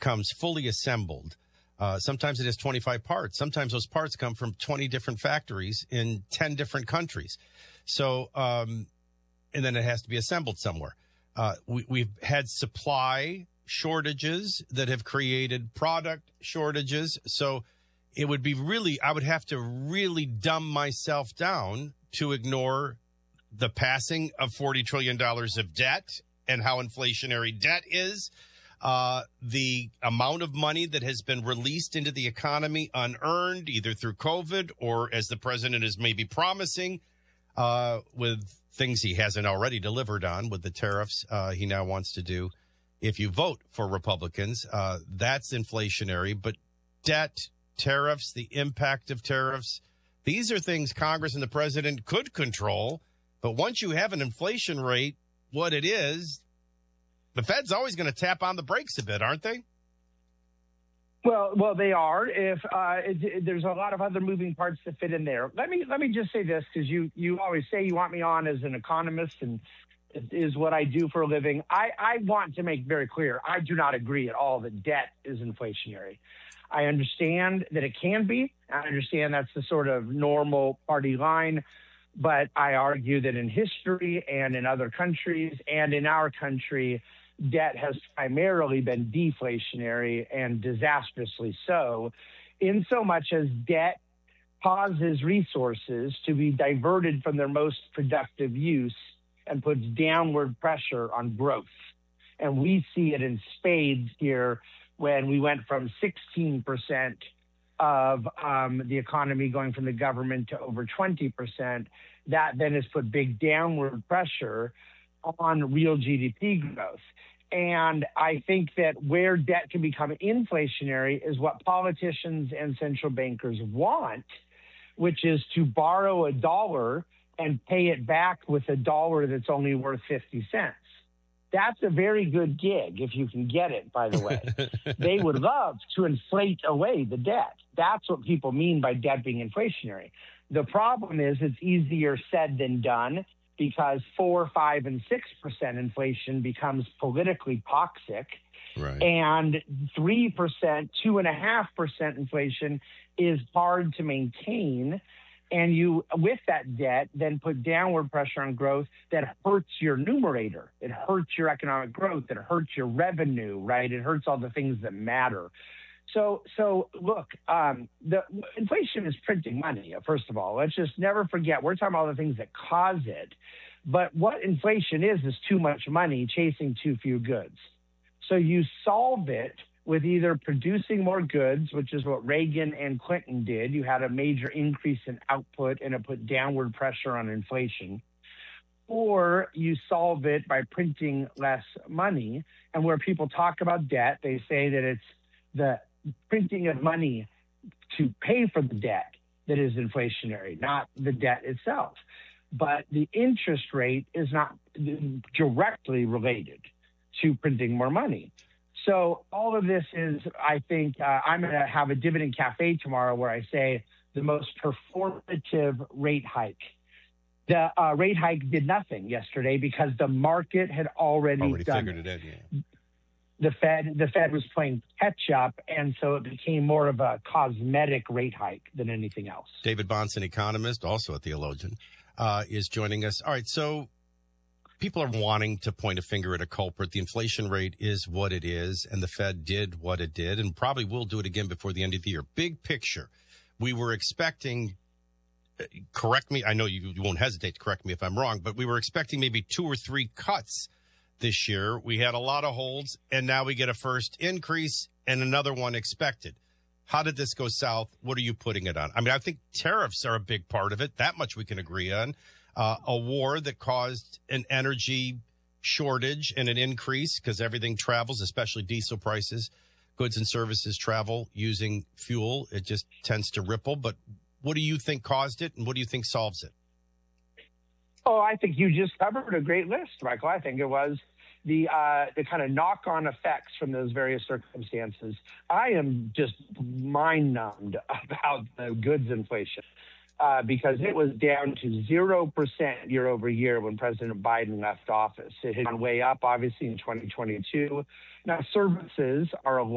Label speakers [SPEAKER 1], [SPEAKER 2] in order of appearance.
[SPEAKER 1] comes fully assembled. Sometimes it has 25 parts. Sometimes those parts come from 20 different factories in 10 different countries. So, and then it has to be assembled somewhere. We've had supply shortages that have created product shortages. So it would be I would have to really dumb myself down to ignore the passing of $40 trillion of debt and how inflationary debt is. The amount of money that has been released into the economy unearned, either through COVID or as the president is maybe promising, with things he hasn't already delivered on with the tariffs he now wants to do. If you vote for Republicans, that's inflationary. But debt, tariffs, the impact of tariffs, these are things Congress and the president could control. But once you have an inflation rate, what it is, the Fed's always going to tap on the brakes a bit, aren't they?
[SPEAKER 2] Well, they are. If there's a lot of other moving parts that fit in there. Let me just say this, because you always say you want me on as an economist, and it is what I do for a living. I want to make very clear, I do not agree at all that debt is inflationary. I understand that it can be. I understand that's the sort of normal party line. But I argue that in history and in other countries and in our country, debt has primarily been deflationary, and disastrously so, in so much as debt causes resources to be diverted from their most productive use and puts downward pressure on growth. And we see it in spades here when we went from 16% of the economy going from the government to over 20%. That then has put big downward pressure on real GDP growth. And I think that where debt can become inflationary is what politicians and central bankers want, which is to borrow $1 and pay it back with $1 that's only worth 50 cents. That's a very good gig if you can get it, by the way. They would love to inflate away the debt. That's what people mean by debt being inflationary. The problem is it's easier said than done, because 4%, 5%, and 6% inflation becomes politically toxic.
[SPEAKER 1] Right.
[SPEAKER 2] And 3%, 2.5% inflation is hard to maintain. And you, with that debt, then put downward pressure on growth that hurts your numerator. It hurts your economic growth. It hurts your revenue, right? It hurts all the things that matter. So look, the inflation is printing money, first of all. Let's just never forget, we're talking about all the things that cause it. But what inflation is too much money chasing too few goods. So you solve it with either producing more goods, which is what Reagan and Clinton did. You had a major increase in output and it put downward pressure on inflation. Or you solve it by printing less money. And where people talk about debt, they say that it's the printing of money to pay for the debt that is inflationary, not the debt itself. But the interest rate is not directly related to printing more money. So all of this is, I think, I'm going to have a Dividend Cafe tomorrow where I say the most performative rate hike. The rate hike did nothing yesterday because the market had already done
[SPEAKER 1] figured it out. Yeah.
[SPEAKER 2] The Fed was playing catch up, and so it became more of a cosmetic rate hike than anything else.
[SPEAKER 1] David Bahnsen, economist, also a theologian, is joining us. All right, so people are wanting to point a finger at a culprit. The inflation rate is what it is, and the Fed did what it did, and probably will do it again before the end of the year. Big picture, we were expecting, correct me, I know you won't hesitate to correct me if I'm wrong, but we were expecting maybe 2 or 3 cuts this year. We had a lot of holds, and now we get a first increase and another one expected. How did this go south? What are you putting it on? I mean, I think tariffs are a big part of it. That much we can agree on. A war that caused an energy shortage and an increase because everything travels, especially diesel prices. Goods and services travel using fuel. It just tends to ripple. But what do you think caused it, and what do you think solves it?
[SPEAKER 2] Oh, I think you just covered a great list, Michael. I think it was the kind of knock-on effects from those various circumstances. I am just mind-numbed about the goods inflation because it was down to 0% year over year when President Biden left office. It had gone way up, obviously, in 2022. Now, services are a